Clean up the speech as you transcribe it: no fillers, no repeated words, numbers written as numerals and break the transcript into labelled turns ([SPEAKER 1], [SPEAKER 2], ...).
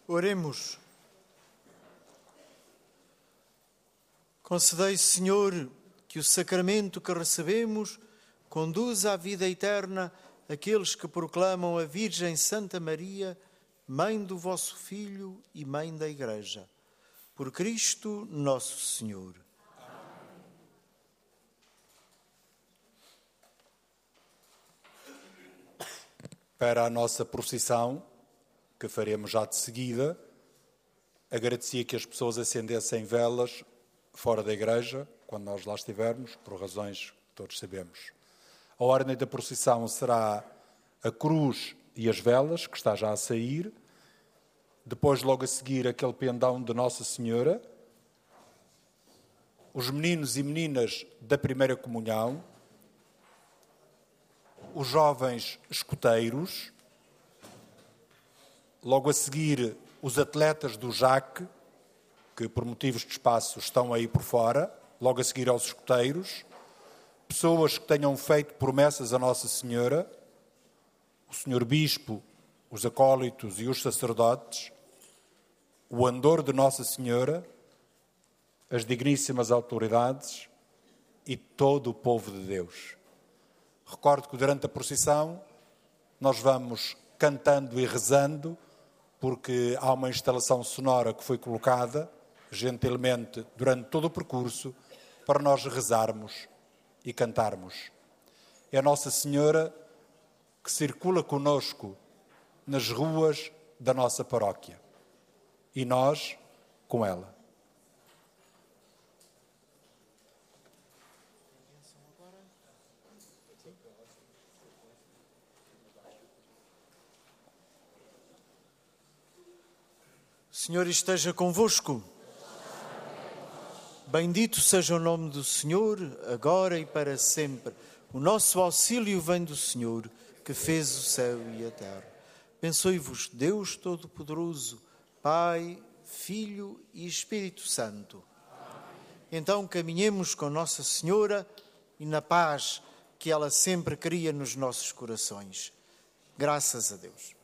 [SPEAKER 1] Oremos. Concedei, Senhor, que o sacramento que recebemos conduza à vida eterna aqueles que proclamam a Virgem Santa Maria, Mãe do vosso Filho e Mãe da Igreja. Por Cristo nosso Senhor.
[SPEAKER 2] Para a nossa procissão, que faremos já de seguida, agradecia que as pessoas acendessem velas fora da igreja, quando nós lá estivermos, por razões que todos sabemos. A ordem da procissão será a cruz e as velas, que está já a sair. Depois, logo a seguir, aquele pendão de Nossa Senhora. Os meninos e meninas da primeira comunhão. Os jovens escoteiros. Logo a seguir, os atletas do JAC, que por motivos de espaço estão aí por fora. Logo a seguir aos escoteiros. Pessoas que tenham feito promessas a Nossa Senhora. O Senhor Bispo, os acólitos e os sacerdotes. O andor de Nossa Senhora. As digníssimas autoridades e todo o povo de Deus. Recordo que durante a procissão nós vamos cantando e rezando, porque há uma instalação sonora que foi colocada, gentilmente, durante todo o percurso, para nós rezarmos e cantarmos. É a Nossa Senhora que circula conosco nas ruas da nossa paróquia. E nós com ela.
[SPEAKER 1] O Senhor esteja convosco. Bendito seja o nome do Senhor, agora e para sempre. O nosso auxílio vem do Senhor, que fez o céu e a terra. Abençoe-vos Deus Todo-Poderoso, Pai, Filho e Espírito Santo. Então caminhemos com Nossa Senhora e na paz que ela sempre cria nos nossos corações. Graças a Deus.